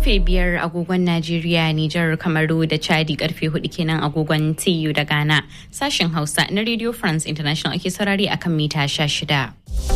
Karfe 5 agogon Najeriya, Nijar, Kamaru da Chadi, karfe 4 kenan agogon TU da Ghana. Sashen Hausa na Radio France International ake saurari akan mita 16.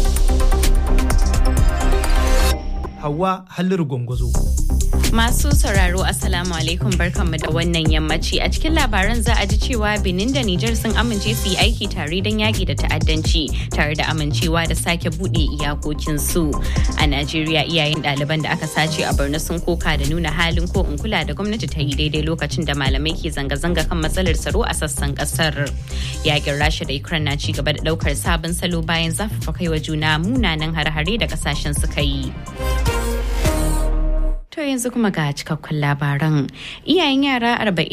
Hauwa Halliru Gwangwazo. Masu sauraro Assalamu alaikum, barkanmu da wannan yammaci. A cikin labaran za a ji cewa Benin da Nijar sun amince su yi aiki tare don yaƙi da ta'addanci tare da amincewa da sake buɗe iyakokinsu. A Najeriya, iyayen ɗaliban da aka sace a Borno sun koka da nuna halin ko in kula da gwamnati ta yi daidai lokacin da malamai ke zanga-zanga kan matsalar tsaro a sassan ƙasar. Yaƙin Rasha da Ukraine na ci gaba da ɗaukar sabon salo bayan zafafa kaiwa juna munanan hare-hare da ƙasashen suka yi. To yanzu kuma ga cikakkun labaran. Iyayen yara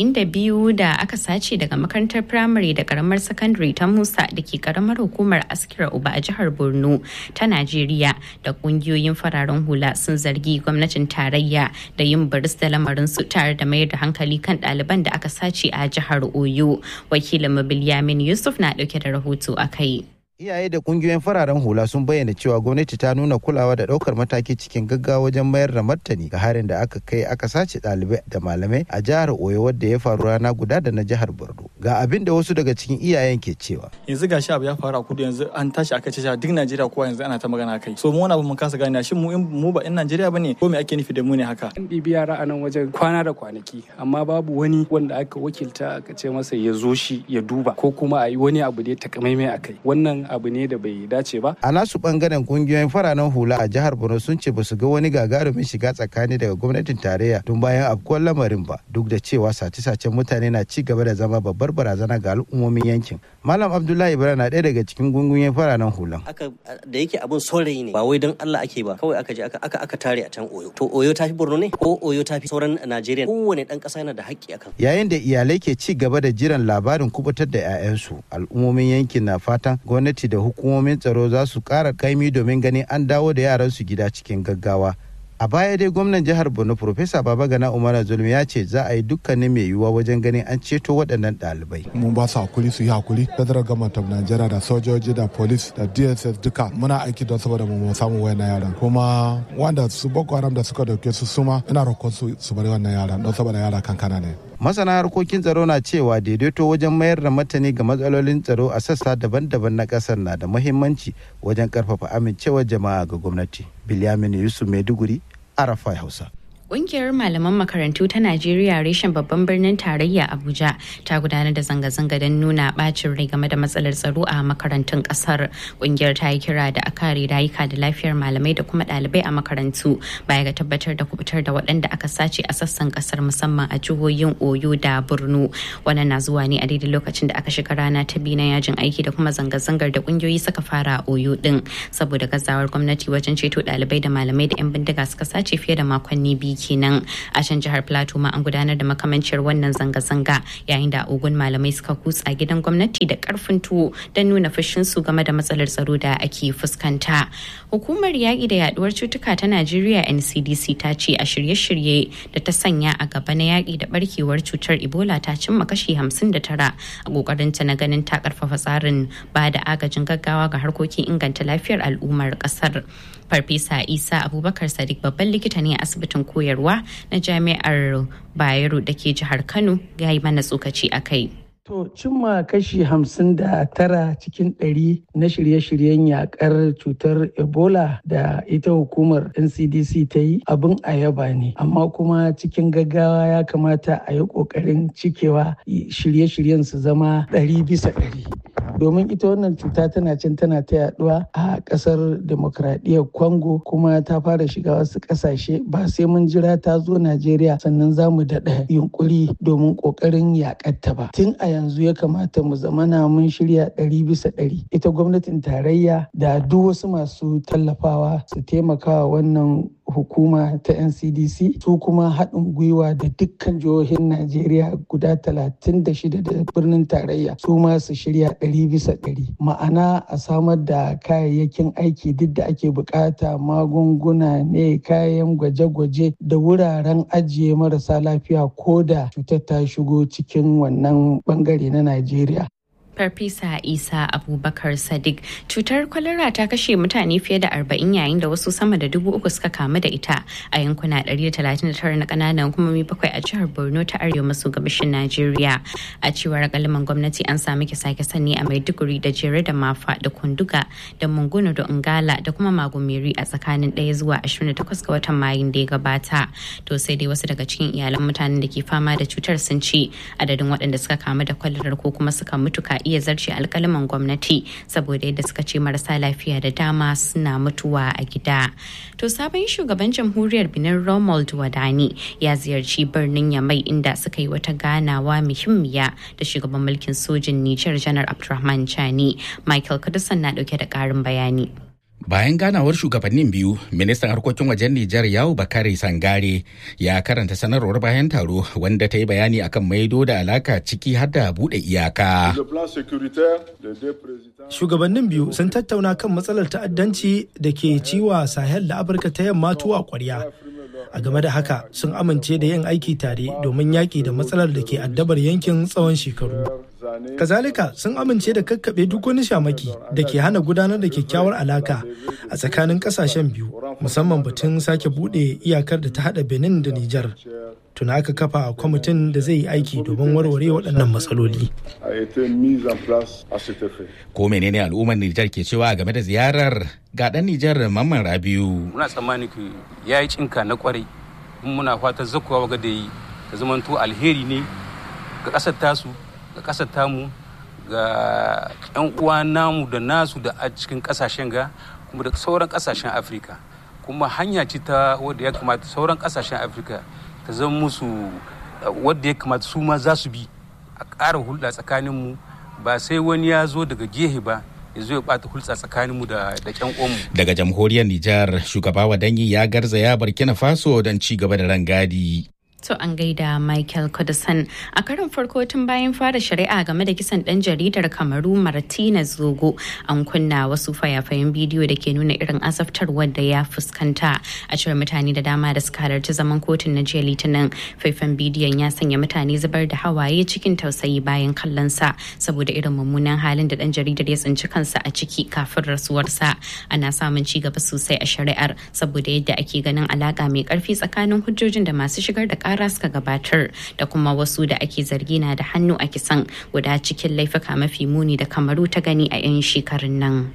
42 da aka sace daga makarantar firamare da karamar sakandare ta Musa da ke karamar hukumar Askira Uba a jihar Borno ta Najeriya da kungiyoyin fararen hula sun zargi gwamnatin tarayya da yin baris da lamarin su tare da mayar da hankali kan ɗaliban da aka sace a jihar Oyo. Wakilin Mabilyamin Yusuf na ɗauke da rahoto a kai. Iyaye da kungiyoyin fararen hula sun bayyana cewa gwamnati ta nuna kulawa da daukar mataki cikin gaggawa wajen mayar da martani ga harin da aka kai aka sace ɗalibai da malamai a jihar Oyo wadda ya faru rana guda da na jihar Borno. Ga abin da wasu daga cikin iyayen ke cewa. Yanzu gashi abu ya faru a kudu, yanzu an tashi aka ce duk Najeriya kowa yanzu ana ta magana kai. So mu wani abu mun kasa gane shin mu ba 'yan Najeriya bane ko me ake nufi da mu ne haka? An ɗibi yara a nan wajen kwana da kwanaki amma babu wani wanda aka wakilta aka ce masa ya zo shi ya duba ko kuma a yi wani abu da ya takamaimai a kai. Wannan abu ne da bai dace ba. A nasu bangaren kungiyoyin fararen hula a jihar Borno sun ce basu ga wani gagarumin shiga tsakani daga gwamnatin tarayya tun bayan afkuwar lamarin ba, duk da cewa sace-sacen mutane na ci gaba da zama babbar barazana ga al'ummomin yankin. Malam Abdullahi Ibrahim na ɗaya daga cikin kungiyoyin fararen hulan. Da yake abun saurayi ne ba wai don Allah ake ba, kawai aka je aka tare a can Oyo. To Oyo ta fi Borno ne ko Oyo ta fi sauran Najeriya? Kowane ɗan ƙasa yana da haƙƙi akan. Yayin da iyalai ke ci gaba da jiran labarin kubutar da 'ya'yansu, al'ummomin yankin na fatan gwamnati da hukumomin tsaro za su ƙara kaimi domin ganin an dawo da yaransu gida cikin gaggawa. A baya dai gwamnan jihar Borno Profesa Babagana Umar Zulum ya ce za a yi dukkanin mai yiwuwa wajen ganin an ceto waɗannan ɗalibai. Mun ba su hakuri su yi hakuri. Federal Government of Nigeria da sojoji da police da DSS duka muna aiki don saboda mu samu wayannan yaran. Kuma wanda su Boko Haram da suka dauke su suma ina roƙon su bari wannan yaran don saboda yara kankana ne. Masana harkokin tsaro na cewa daidaito wajen mayar da martani ga matsalolin tsaro a sassa daban-daban na kasar na da muhimmanci wajen karfafa amincewar jama'a ga gwamnati. Bilyamin Yusuf Maiduguri, Arafai Hausa. Ƙungiyar malaman makarantu ta Najeriya reshen babban birnin tarayya Abuja ta gudanar da zanga-zanga don nuna bacin rai game da matsalar tsaro a makarantun ƙasar. Ƙungiyar ta yi kira da a kare rayuka da lafiyar malamai da kuma ɗalibai a makarantu baya ga tabbatar da kubutar da waɗanda aka sace a sassan ƙasar musamman a jihohin Oyo da Borno. Wannan na zuwa ne a daidai lokacin da aka shiga rana ta biyu na yajin aiki da kuma zanga-zangar da ƙungiyoyi suka fara a Oyo din saboda gazawar gwamnati wajen ceto ɗalibai da malamai da 'yan bindiga suka sace fiye da makonni biyu kenan. A can jihar Plateau ma an gudanar da makamancin wannan zanga-zanga yayin da ogun malamai suka kutsa gidan gwamnati da karfin tuwo don nuna fushinsu game da matsalar tsaro da ake fuskanta. Hukumar yaƙi da yaduwar cutuka ta Najeriya NCDC ta ce a shirye-shirye da ta sanya a gaba na yaƙi da barkewar cutar Ebola ta cimma kashi 59 a ƙoƙarinta na ganin ta ƙarfafa tsarin ba da agajin gaggawa ga harkokin inganta lafiyar al'ummar ƙasar. Farfesa Isa Abubakar Sadiq babban likita ne a asibitin koyarwa na Jami'ar Bayero da ke jihar Kano ya yi mana tsokaci a kai. To cimma kashi 59 cikin 100 na shirye-shiryen yakar cutar Ebola da ita hukumar NCDC ta yi abin a yaba ne, amma kuma cikin gaggawa ya kamata a yi ƙoƙarin cikewa shirye-shiryen su zama 100%. Domin ita wannan cuta tana ta yaduwa a kasar demokradiyyar Congo kuma ta fara shiga wasu kasashe, ba sai mun jira ta zo Najeriya sannan za mu daɗa yunkuri domin ƙoƙarin yakatta ba. Tun a yanzu ya kamata mu zamana mun shirya 100%. Ita gwamnatin tarayya da duk wasu masu tallafawa su taimakawa wannan hukuma ta NCDC, su kuma haɗin gwiwa da dukkan jihohin Najeriya guda 36 da birnin tarayya su ma su shirya 100%. Ma'ana a samar da kayayyakin aiki duk da ake bukata, magunguna ne, kayan gwaje-gwaje da wuraren ajiye marasa lafiya ko da cutar ta shigo cikin wannan bangare na Najeriya. Farfesa Isa Abubakar Sadiq. Cutar kwalara ta kashe mutane fiye da 40 yayin da wasu sama da 3,000 suka kamu da ita a yankuna 139 na kananan hukumomi 7 a jihar Borno ta arewa maso gabashin Najeriya. A cewar kalaman gwamnati an sami kisa-kisan ne a Maiduguri da Jere da Mafa da Kunduga da Munguno da Ungala da kuma Magumeri a tsakanin 1 zuwa 28 ga watan Mayun da ya gabata. To sai dai wasu daga cikin iyalan mutanen da ke fama da cutar sun ce adadin waɗanda suka kamu da kwalarar ko kuma suka mutu ka iya zarce alkalaman gwamnati saboda yadda suka ce marasa lafiya da dama suna mutuwa a gida. To sabon shugaban jamhuriyar Benin Romuald Wadani ya ziyarci birnin Yamai inda suka yi wata ganawa muhimmiya da shugaban mulkin sojin Nijar Janar Abdurrahman Chani. Michael Kudusan na dauke da karin bayani. Bayan ganawar shugabannin biyu, ministan harkokin wajen Nijar Yawu Bakari Sangare ya karanta sanarwar bayan taro wanda ta yi bayani akan maido da alaka ciki har da bude iyaka. Shugabannin biyu sun tattauna kan matsalar ta'addanci da ke ciwa Sahel da Afirka ta yamma tuwa kwarya. A game da haka sun amince da yin aiki tare domin yaƙi da matsalar da ke addabar yankin tsawon shekaru. Kazalika sun amince da kakkaɓe duk wani shamaki da ke hana gudanar da kyakkyawar alaka a tsakanin ƙasashen biyu, musamman batun sake buɗe iyakar da ta haɗa Benin da Nijar. Tuna aka kafa kwamitin da zai yi aiki domin warware waɗannan matsaloli. Ko menene al'ummar Nijar ke cewa game da ziyarar ga ɗan Nijar Mamman Rabiu? Muna tsammani ya yi cinka na kwarai, muna fatan zakuwa waga da yi ta zamanto alheri ne ga ƙasar tasu, ga ƙasar tamu, ga 'yan uwa namu da nasu da a cikin ƙasashen ga kuma da sauran ƙasashen Afirka. Kuma hanya ce ta wadda ya kamata sauran ƙasashen Afirka ta zama musu wadda ya kamata su ma za su bi a ƙara hulɗa tsakaninmu, ba sai wani ya zo daga gehe ba ya zo ya ɓata hulɗa tsakaninmu da ƴan uwanmu. Daga jamhuriyar Nijar, shugaba Wadanyi ya garzaya Burkina Faso don ci gaba da rangadi. To an gaida Michael Kudusan. A karon farko tun bayan fara shari'a game da kisan ɗan jaridar Kamaru Martinez Zogo, an kunna wasu fayafayen bidiyo da ke nuna irin azabtarwar da ya fuskanta. A cewar mutane da dama da suka halarci zaman kotun na jiya Litinin, faifan bidiyon ya sanya mutane zubar da hawaye cikin tausayi bayan kallonsa saboda irin mummunan halin da ɗan jaridar ya tsinci kansa a ciki kafin rasuwarsa. Ana samun ci gaba sosai a shari'ar saboda yadda ake ganin alaka mai ƙarfi tsakanin hujjojin da masu shigar da ƙara suka gabatar da kuma wasu da ake zargi na da hannu a kisan guda cikin laifuka mafi muni da Kamaru ta gani a 'yan shekarun nan.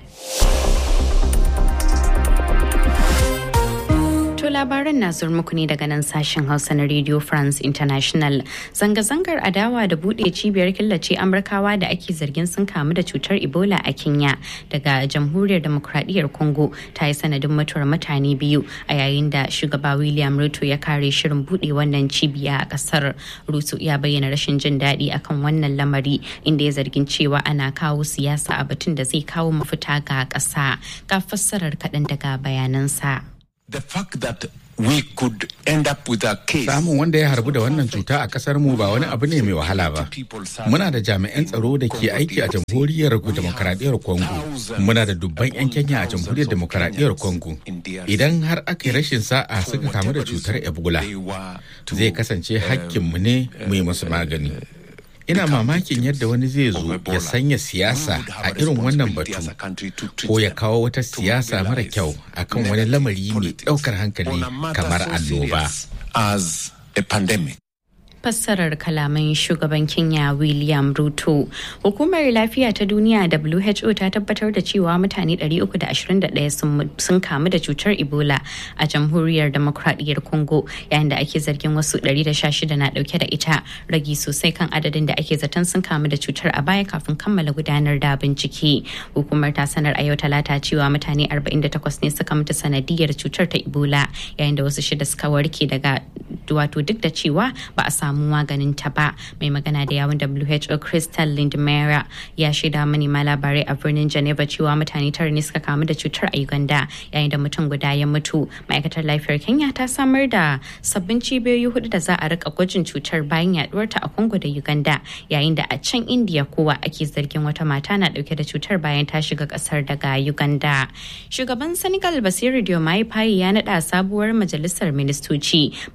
Labaran na zuwa muku ne daga nan sashen Hausa na Radio France International. Zanga-zangar adawa da bude cibiyar killace Amurkawa da ake zargin sun kamu da cutar Ebola a Kenya daga Jamhuriyar Demokradiyyar Congo ta yi sanadin mutuwar mutane 2 a yayin da shugaba William Ruto ya kare shirin bude wannan cibiya a kasar. Ruto ya bayyana rashin jin daɗi akan wannan lamari inda ya zargin cewa ana kawo siyasa a batun da zai kawo mafita ga ƙasa. Ga fassarar kaɗan daga bayanansa. The fact that we could end up with a case. Samun wanda ya harbu da wannan cuta a kasar mu ba wani abu ne mai wahala ba. Muna da jami'an tsaro da ke aiki a Jamhuriyar Demokradiyyar Congo. Muna da dubban 'yan Kenya a Jamhuriyar Demokradiyyar Congo. Idan har aka yi rashin sa'a suka kamu da cutar Ebola, zai kasance hakkinmu ne mu yi musu magani. Ina mamakin yadda wani zai zo ya sanya siyasa a irin wannan batu ko ya kawo wata siyasa mara kyau akan wani lamari mai ɗaukar hankali kamar annoba. Fassarar kalaman shugaban Kenya William Ruto. Hukumar Lafiya ta Duniya WHO ta tabbatar da cewa mutane 321 sun kamu da cutar Ebola a Jamhuriyar Demokradiyyar Congo, yayin da ake zargin wasu 116 na dauke da ita, ragi sosai kan adadin da ake zaton sun kamu da cutar a baya kafin kammala gudanar da bincike. Hukumar ta sanar a yau Talata cewa mutane 48 ne suka mutu sanadiyar cutar ta Ebola, yayin da wasu 6 suka warke daga duk da cewa ba a samu maganin ta ba. Mai magana da yawun WHO Crystal Lindmera ya shaida manema labarai a birnin Geneva cewa mutane 9 ne suka kamu da cutar a Uganda, yayin da mutum guda ya mutu. Ma'aikatar lafiyar Kenya ta samar da sabbin cibiyoyi 4 da za a rika gwajin cutar bayan yaduwar ta a Congo da Uganda, yayin da a can India kowa ake zargin wata mata na dauke da cutar bayan ta shiga kasar daga Uganda. Shugaban Senegal Bassirou Diomaye Faye ya nada sabuwar majalisar ministoci ba tare da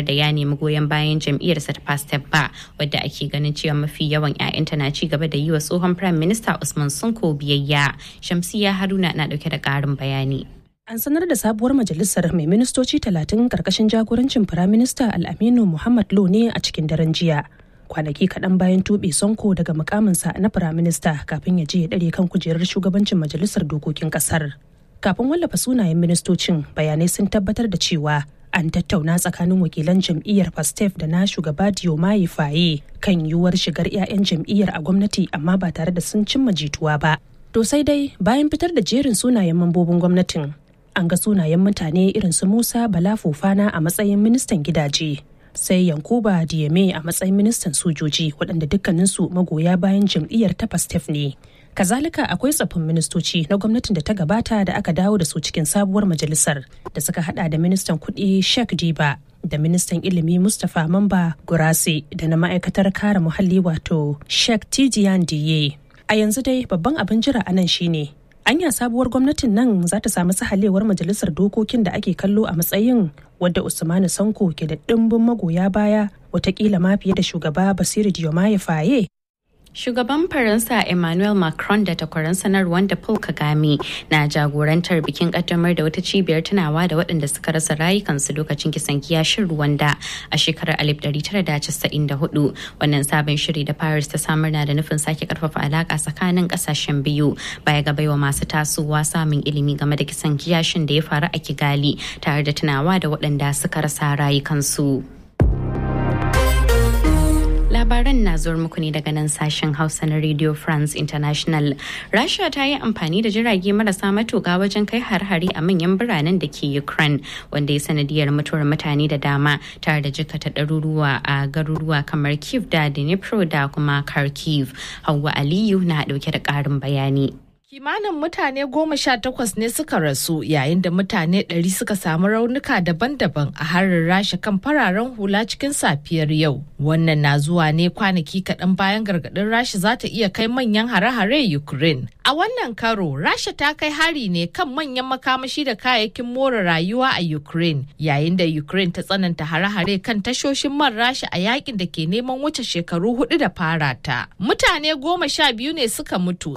da ya nemi goyon bayan jam'iyyarsa ta Pastef ba, wadda ake ganin cewa mafi yawan 'ya'yanta na ci gaba da yi wa tsohon Prime Minister Usman Sonko biyayya. Shamsiya Haruna na dauke da karin bayani. An sanar da sabuwar majalisar mai ministoci 30 karkashin jagorancin Firaminista Al-Aminu Muhammad Lo ne a cikin daren jiya. Kwanaki kaɗan bayan tuɓe Sonko daga mukaminsa na Firaminista kafin ya je ya ɗare kan kujerar shugabancin majalisar dokokin ƙasar. Kafin wallafa sunayen ministocin, bayanai sun tabbatar da cewa an tattauna tsakanin wakilan jam'iyyar Pastef da na shugaba Diomaye Faye kan yiwuwar shigar 'ya'yan jam'iyyar a gwamnati amma ba tare da sun cimma jituwa ba. To sai dai bayan fitar da jerin sunayen mambobin gwamnatin, an ga sunayen mutane irin su Musa Bala Fofana a matsayin ministan gidaje, sai Yankuba Dieme a matsayin ministan sojoji, waɗanda dukkaninsu magoya bayan jam'iyyar ta Pastef ne. Kazalika akwai tsaffin ministoci na gwamnatin da ta gabata da aka dawo da su cikin sabuwar majalisar, da suka hada da ministan kuɗi Sheikh Diba da ministan ilimi Mustapha Mamba Gurase da na ma'aikatar kare muhalli wato Sheikh Tidiane Diye. A yanzu dai babban abin jira anan shine anya sabuwar gwamnatin nan za ta samu sahalewar majalisar dokokin da ake kallo a matsayin wadda Usmanu Sonko ke da ɗimbin magoya baya, watakila ma fiye da shugaba Basiru Diomaye Faye. Shugaban Faransa Emmanuel Macron da takwaransa na Rwanda Paul Kagame na jagorantar bikin kaddamar da wata cibiyar tunawa da waɗanda suka rasa rayukansu lokacin kisan kiyashin Rwanda a shekarar 1994. Wannan sabon shiri da Paris ta samar na da nufin sake karfafa alaka tsakanin ƙasashen biyu, baya ga baiwa masu tasowa samun ilimi game da kisan kiyashin da ya faru a Kigali tare da tunawa da waɗanda suka rasa rayukansu. Labaran na zuwa muku ne daga nan sashen Hausa na Radio France International. Rasha ta yi amfani da jirage marasa matuƙa wajen kai har-hari a manyan biranen da ke Ukraine, wanda ya sanadiyar mutuwar mutane da dama tare da jikata ɗaruruwa a garuruwa kamar Kyiv da Dnipro da kuma Kharkiv. Hauwa Aliyu na ɗauke da ƙarin bayani. Kimanin mutane 18 ne suka rasu yayin da mutane 100 suka samu raunuka daban-daban a harin Rasha kan fararen hula cikin safiyar yau. Wannan na zuwa ne kwanaki kaɗan bayan gargaɗin Rasha za ta iya kai manyan hare-hare Ukraine. A wannan karo, Rasha ta kai hari ne kan manyan makamashi da kayayyakin more rayuwa a Ukraine, yayin da Ukraine ta tsananta hare-hare kan tashoshin man Rasha a yakin da ke neman wuce shekaru 4 da fara ta. Mutane 12 ne suka mutu